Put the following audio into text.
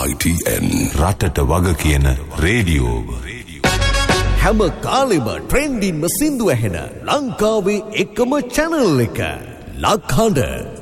ITN රටට වග කියන රේඩියෝ හැම කාලෙම ට්‍රෙන්ඩින්ම සින්දු ඇහෙන ලංකාවේ එකම channel එක ලක්හඬ